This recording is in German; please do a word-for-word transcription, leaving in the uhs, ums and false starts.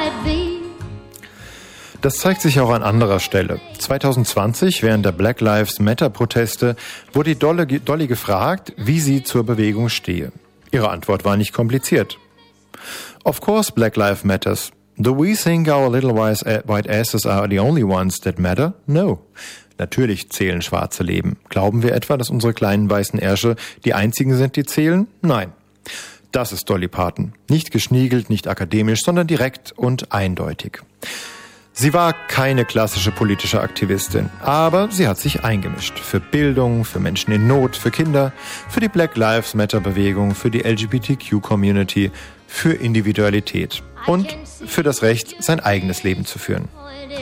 Das zeigt sich auch an anderer Stelle. zwanzig zwanzig, während der Black Lives Matter-Proteste, wurde Dolly, Dolly gefragt, wie sie zur Bewegung stehe. Ihre Antwort war nicht kompliziert. Of course Black Lives matters. Do we think our little white asses are the only ones that matter? No. Natürlich zählen schwarze Leben. Glauben wir etwa, dass unsere kleinen weißen Ärsche die einzigen sind, die zählen? Nein. Das ist Dolly Parton. Nicht geschniegelt, nicht akademisch, sondern direkt und eindeutig. Sie war keine klassische politische Aktivistin, aber sie hat sich eingemischt. Für Bildung, für Menschen in Not, für Kinder, für die Black Lives Matter Bewegung, für die L G B T Q-Community, für Individualität und für das Recht, sein eigenes Leben zu führen.